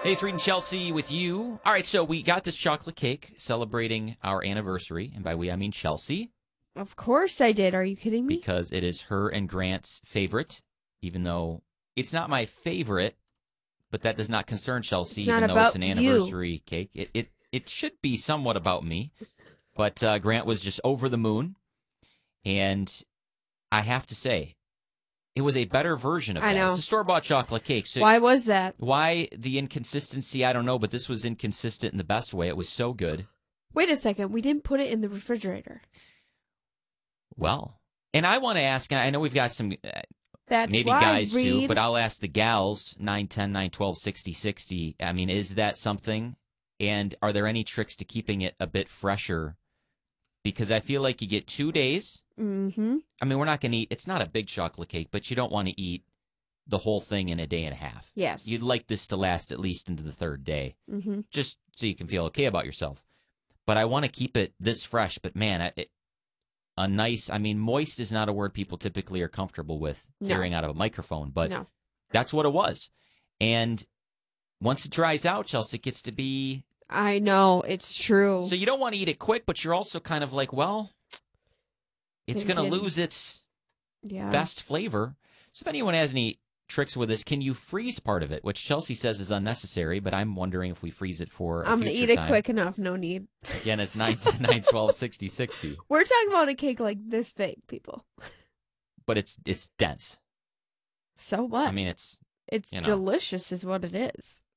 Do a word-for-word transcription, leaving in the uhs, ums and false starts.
Hey, it's Reed and Chelsea with you. All right, so we got this chocolate cake celebrating our anniversary, and by we I mean Chelsea. Of course I did. Are you kidding me? Because it is her and Grant's favorite, even though it's not my favorite, but that does not concern Chelsea, It's even not though about it's an anniversary you. cake. It, it it should be somewhat about me, but uh, Grant was just over the moon, and I have to say, it was a better version of I that. know. It's a store-bought chocolate cake. So Why was that? Why the inconsistency? I don't know, but this was inconsistent in the best way. It was so good. Wait a second. We didn't put it in the refrigerator. Well, and I want to ask, I know we've got some, uh, That's maybe why, guys Reed. too, but I'll ask the gals, nine ten, nine twelve, sixty, sixty. I mean, is that something? And are there any tricks to keeping it a bit fresher? Because I feel like you get two days. Mm-hmm. I mean, we're not going to eat, it's not a big chocolate cake, but you don't want to eat the whole thing in a day and a half. Yes. You'd like this to last at least into the third day, Mm-hmm. just so you can feel okay about yourself. But I want to keep it this fresh. But man, I- it, a nice, I mean, moist is not a word people typically are comfortable with No. hearing out of a microphone, but No. that's what it was. And once it dries out, Chelsea, it gets to be, I know. It's true. so you don't want to eat it quick, but you're also kind of like, well, it's going to Thinking. lose its yeah. best flavor. So if anyone has any tricks with this, can you freeze part of it, which Chelsea says is unnecessary, but I'm wondering if we freeze it for a I'm going to future eat it time. quick enough. No need. Again, it's nine, nine, twelve, sixty, sixty. We're talking about a cake like this big, people. But it's it's dense. So what? I mean, it's it's you know. delicious is what it is.